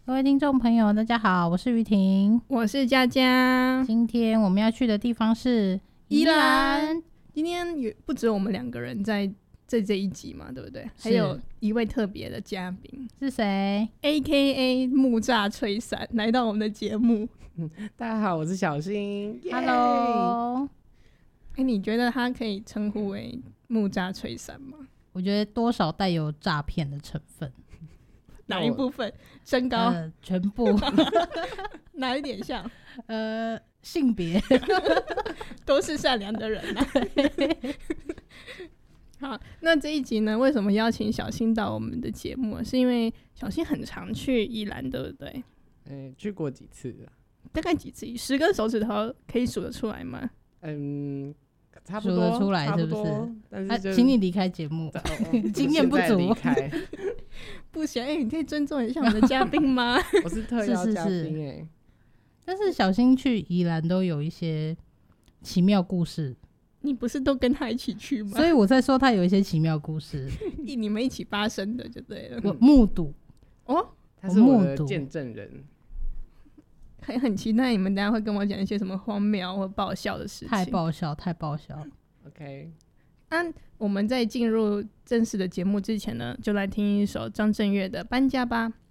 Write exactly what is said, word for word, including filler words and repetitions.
各位听众朋友大家好，我是于婷， 我是佳佳。 今天我们要去的地方是宜兰。 今天有不止我们两个人在这这一集嘛，对不对？还有一位特别的嘉宾是谁 ？A K A 木栅吹伞来到我们的节目。 大家好，我是小新。 Hello。 哎，你觉得他可以称呼为木栅吹伞吗？ 我觉得多少带有诈骗的成分。 哪一部分？身高？ 呃、全部。 哪一点像？ 呃，性别都是善良的人啊。好，那这一集呢，为什么邀请小新到我们的节目？是因为小新很常去宜兰，对不对？ 嗯，去过几次了？ 大概几次？十根手指头可以数得出来吗？ 嗯，差不多， 数得出来是不是？ 但是、就是啊、请你离开节目，哦哦、经验不足。 离开不行，哎、欸，你可以尊重一下我们的嘉宾吗？ 我是特邀嘉宾哎。 但是小新去宜兰都有一些奇妙故事。 你不是都跟他一起去吗？ 所以我在说他有一些奇妙故事， 你们一起发生的就对了。 我目睹哦， 他是我的见证人。 很很期待你们等一下会跟我讲一些什么荒谬或爆笑的事情。 太爆笑，太爆笑。 OK， 那、啊、我们在进入正式的节目之前呢，就来听一首张震岳的《搬家吧》。